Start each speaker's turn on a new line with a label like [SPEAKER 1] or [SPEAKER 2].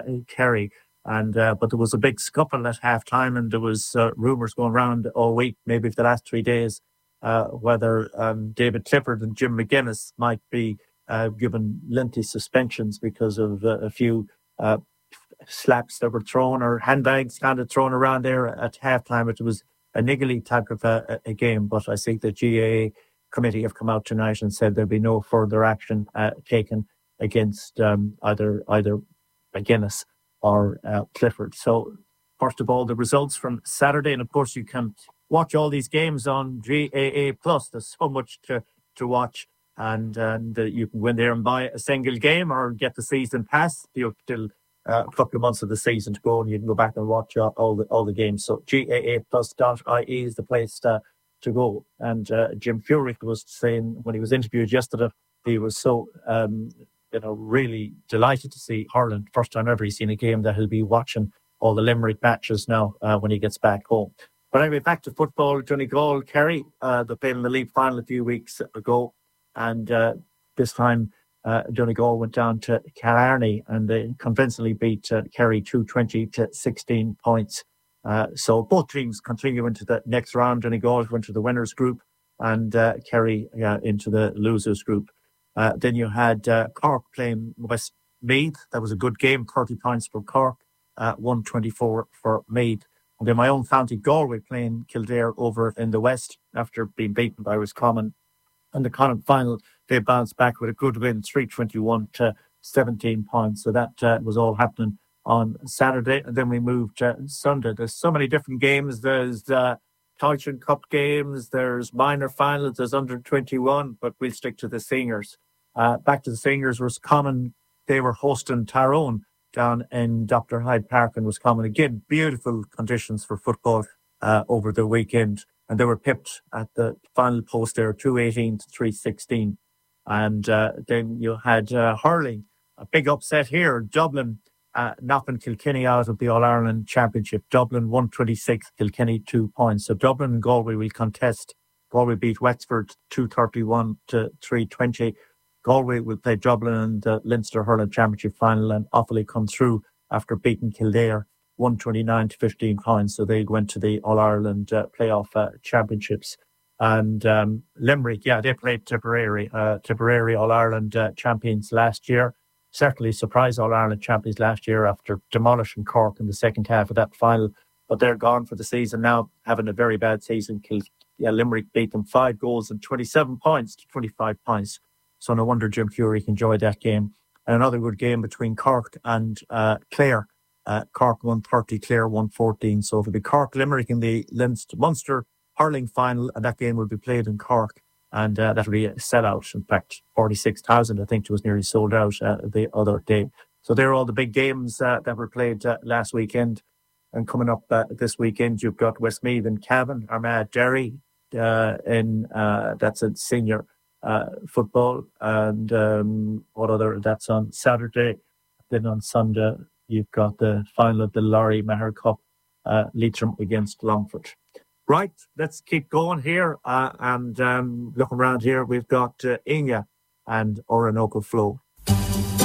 [SPEAKER 1] Kerry. And but there was a big scuffle at half time, and there was rumours going around all week, maybe for the last 3 days, whether David Clifford and Jim McGuinness might be given lengthy suspensions because of a few slaps that were thrown, or handbags kind of thrown around there at halftime. It was a niggly type of a game, but I think the GAA committee have come out tonight and said there'll be no further action taken against either McGuinness or Clifford. So first of all, the results from Saturday, and of course you can watch all these games on GAA Plus. There's so much to watch, and you can go in there and buy a single game or get the season pass. You're still a couple of months of the season to go, and you can go back and watch all the games. So GAAplus.ie is the place to go. And Jim Furyk was saying when he was interviewed yesterday, he was so really delighted to see Ireland. First time ever he's seen a game that he'll be watching all the Limerick matches now when he gets back home. But anyway, back to football. Donegal, Kerry, they played in the league final a few weeks ago, and this time Donegal went down to Killarney and they convincingly beat Kerry 220 to 16 points. So both teams continue into the next round. Donegal went to the winners group and Kerry into the losers group. Then you had Cork playing Westmeath. That was a good game, 30 points for Cork, 124 for Meath. And then my own county, Galway, playing Kildare over in the West after being beaten by Roscommon. And the Connacht final, they bounced back with a good win, 321 to 17 points. So that was all happening on Saturday. And then we moved to Sunday. There's so many different games. There's Tailteann Cup games, there's minor finals, there's under 21, but we'll stick to the seniors. Back to the seniors, Roscommon, they were hosting Tyrone down in Dr. Hyde Park in Roscommon. Again, beautiful conditions for football over the weekend. And they were pipped at the final post there, 218 to 316. And then you had hurling, a big upset here. Dublin knocking Kilkenny out of the All-Ireland Championship. Dublin 126, Kilkenny 2 points. So Dublin and Galway will contest. Galway beat Wexford 231 to 320. Galway will play Dublin in the Leinster Hurling Championship final, and Offaly come through after beating Kildare 129 to 15 points. So they went to the All-Ireland playoff championships. And Limerick, they played Tipperary. Tipperary All-Ireland champions last year. Certainly surprised All-Ireland champions last year after demolishing Cork in the second half of that final. But they're gone for the season now, having a very bad season. Limerick beat them 5 goals and 27 points to 25 points. So no wonder Jim Furyk enjoyed that game. And another good game between Cork and Clare. Cork 130, Clare 114. So it'll be Cork Limerick in the Munster hurling final, and that game will be played in Cork. And that'll be a sellout. In fact, 46,000, I think it was nearly sold out the other day. So there are all the big games that were played last weekend. And coming up this weekend, you've got Westmeath and Cavan, Armagh Derry that's a senior football. And that's on Saturday. Then on Sunday, you've got the final of the Laurie Maher Cup, Leitrim against Longford. Right, let's keep going here. And looking around here, we've got Inga and Orinoco Flow.